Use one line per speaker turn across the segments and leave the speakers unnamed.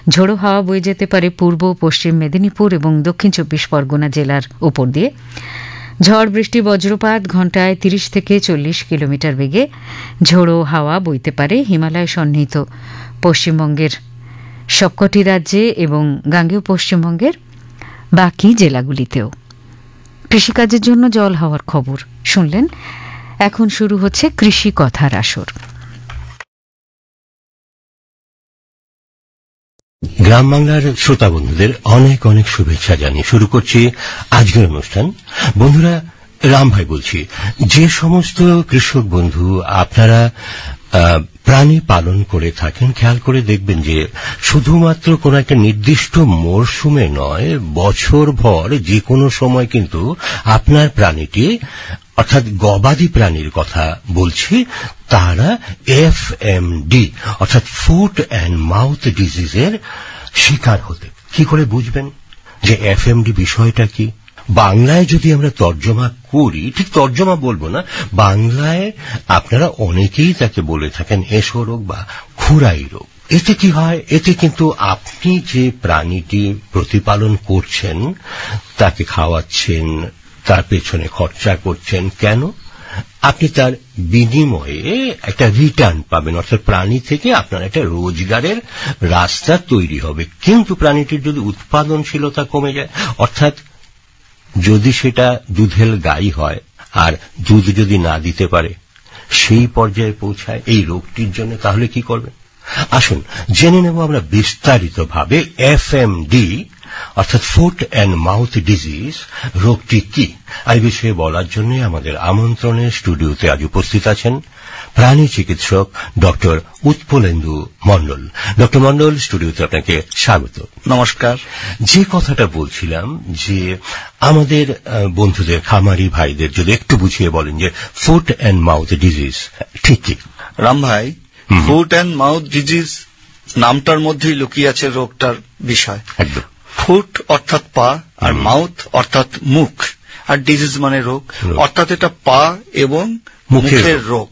ঝোড়ো হাওয়া বয়ে যেতে পারে পূর্ব পশ্চিম মেদিনীপুর এবং দক্ষিণ 24 পরগনা জেলার ওপর দিয়ে। ঝড় বৃষ্টি বজ্রপাত ঘণ্টায় 30 থেকে 40 কিলোমিটার বেগে ঝোড়ো হাওয়া বইতে পারে হিমালয় সন্নিহিত পশ্চিমবঙ্গের সবকটি রাজ্যে এবং গাঙ্গেয় পশ্চিমবঙ্গের বাকি জেলাগুলিতেও। কৃষিকাজের জন্য জল হওয়ার খবর শুনলেন। এখন শুরু হচ্ছে কৃষি কথার আসর।
গ্রাম বাংলার শ্রোতা বন্ধুদের অনেক অনেক শুভেচ্ছা জানিয়ে শুরু করছি আজকের অনুষ্ঠান। বন্ধুরা, রাম ভাই বলছি। যে সমস্ত কৃষক বন্ধু আপনারা প্রাণী পালন করে থাকেন, খেয়াল করে দেখবেন যে শুধুমাত্র কোন একটা নির্দিষ্ট মরশুমে নয়, বছরভর যে কোনো সময় কিন্তু আপনার প্রাণীটি, অর্থাৎ গবাদি প্রাণীর কথা বলছি, তারা এফএমডি অর্থাৎ ফুট অ্যান্ড মাউথ ডিজিজের শিকার হতে। কি করে বুঝবেন যে এফএমডি বিষয়টা কি? বাংলায় যদি আমরা তর্জমা করি, ঠিক তর্জমা বলবো না, বাংলায় আপনারা অনেকেই তাকে বলে থাকেন এসো রোগ বা খুরাই রোগ। এতে কি হয়? এতে কিন্তু আপনি যে প্রাণীটি প্রতিপালন করছেন, তাকে খাওয়াচ্ছেন, তার পেছনে খরচা করছেন, কেন? আপনি তার বিনিময়ে একটা রিটার্ন পাবেন, অর্থাৎ প্রাণী থেকে আপনার একটা রোজগারের রাস্তা তৈরি হবে। কিন্তু প্রাণীটির যদি উৎপাদনশীলতা কমে যায়, অর্থাৎ যদি সেটা দুধের গাই হয় আর দুধ যদি না দিতে পারে, সেই পর্যায়ে পৌঁছায় এই রোগটির জন্য, তাহলে কি করবেন? আসুন জেনে নেব আমরা বিস্তারিতভাবে এফএমডি অর্থাৎ ফুট অ্যান্ড মাউথ ডিজিজ রোগটি কি। এই বিষয়ে বলার জন্য আমাদের আমন্ত্রণে স্টুডিওতে আজ উপস্থিত আছেন প্রাণী চিকিৎসক ডক্টর উৎপলেন্দু মণ্ডল। ডক্টর মণ্ডল, স্টুডিওতে আপনাকে স্বাগত।
নমস্কার।
যে কথাটা বলছিলাম যে আমাদের বন্ধুদের, খামারি ভাইদের যদি একটু বুঝিয়ে বলেন যে ফুট অ্যান্ড মাউথ ডিজিজ ঠিক কি?
রাম ভাই, ফুট অ্যান্ড মাউথ ডিজিজ নামটার মধ্যেই লুকিয়ে আছে রোগটার বিষয়।
একদম। ফুট
অর্থাৎ পা, আর মাউথ অর্থাৎ মুখ, আর ডিজিজ মানে রোগ, অর্থাৎ এটা পা এবং মুখের রোগ।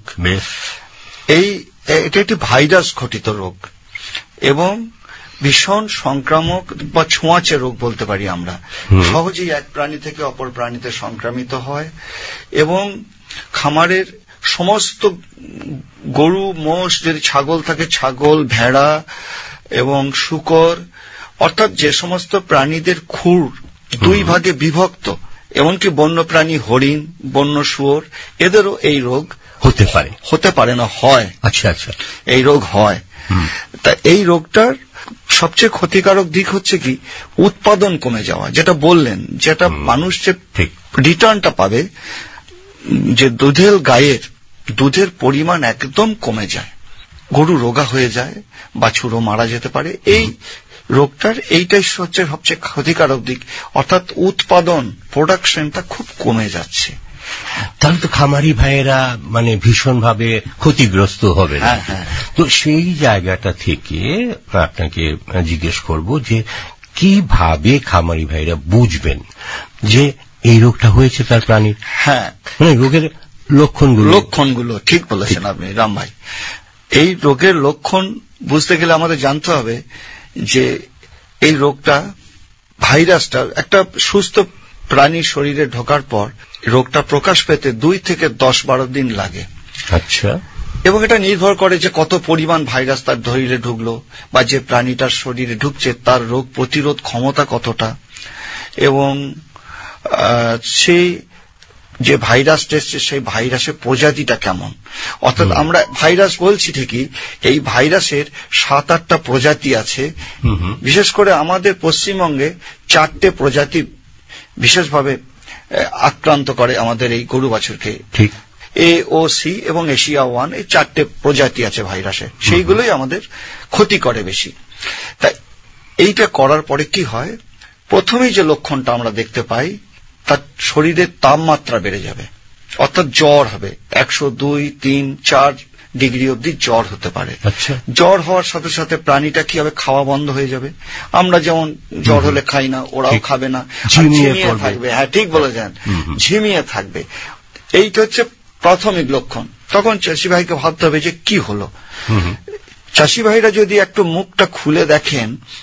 এটা একটি ভাইরাস ঘটিত রোগ এবং ভীষণ সংক্রামক বা ছোঁয়াচে রোগ বলতে পারি আমরা। সহজেই এক প্রাণী থেকে অপর প্রাণীতে সংক্রামিত হয় এবং খামারের সমস্ত গরু, মোষ, যদি ছাগল থাকে ছাগল, ভেড়া এবং শূকর, অর্থাৎ যে সমস্ত প্রাণীদের খুর দুই ভাগে বিভক্ত, এমনকি বন্য প্রাণী হরিণ, বন্য শুয়োর, এদেরও এই রোগ হতে পারে না, হয়।
আচ্ছা আচ্ছা,
এই রোগ হয়। তা এই রোগটার সবচেয়ে ক্ষতিকারক দিক হচ্ছে কি, উৎপাদন কমে যাওয়া। যেটা বললেন, যেটা মানুষ যে রিটার্নটা পাবে, যে দুধের গায়ের দুধের পরিমাণ একদম কমে যায়, গরু রোগা হয়ে যায়, বাছুরও মারা যেতে পারে। এই রোগটার এইটাই হচ্ছে সবচেয়ে ক্ষতিকারক দিক, অর্থাৎ উৎপাদন, প্রোডাকশনটা খুব কমে যাচ্ছে।
তাহলে তো খামারি ভাইয়েরা মানে ভীষণভাবে ক্ষতিগ্রস্ত হবে। তো সেই জায়গাটা থেকে আপনাকে জিজ্ঞেস করব যে কিভাবে খামারি ভাইরা বুঝবেন যে এই রোগটা হয়েছে তার প্রাণীর? মানে রোগের লক্ষণগুলো
ঠিক বলেছেন আপনি রাম ভাই। এই রোগের লক্ষণ বুঝতে গেলে আমাদের জানতে হবে যে এই রোগটা, ভাইরাসটা একটা সুস্থ প্রাণীর শরীরে ঢোকার পর রোগটা প্রকাশ পেতে 2 থেকে 10-12 দিন লাগে।
আচ্ছা।
এবং এটা নির্ভর করে যে কত পরিমাণ ভাইরাস তার শরীরে ঢুকলো, বা যে প্রাণীটার শরীরে ঢুকছে তার রোগ প্রতিরোধ ক্ষমতা কতটা, এবং সেই যে ভাইরাসটা এসছে সেই ভাইরাসের প্রজাতিটা কেমন। অর্থাৎ আমরা ভাইরাস বলছি ঠিকই, এই ভাইরাসের 7-8টা প্রজাতি আছে। বিশেষ করে আমাদের পশ্চিমবঙ্গে 4টে প্রজাতি বিশেষভাবে আক্রান্ত করে আমাদের এই গরু বাছুরকে।
ঠিক।
AOC এবং এশিয়া 1, এই 4টে প্রজাতি আছে ভাইরাসের, সেইগুলোই আমাদের ক্ষতি করে বেশি। তাই এইটা করার পরে কি হয়, প্রথমেই যে লক্ষণটা আমরা দেখতে পাই, তার শরীরের তাপমাত্রা বেড়ে যাবে, অর্থাৎ জ্বর হবে। 102, 3, 4 ডিগ্রি অব্দি জ্বর হতে পারে। জ্বর হওয়ার সাথে সাথে প্রাণীটা কি হবে, খাওয়া বন্ধ হয়ে যাবে। আমরা যেমন জ্বর হলে খাই না, ওরাও খাবে না, ঝিমিয়ে থাকবে। হ্যাঁ, ঠিক বলেছেন, ঝিমিয়ে থাকবে। এইটা হচ্ছে প্রাথমিক লক্ষণ। তখন চাষি ভাইকে ভাবতে হবে যে কি হলো। চাষি ভাইরা যদি একটু মুখটা খুলে দেখেন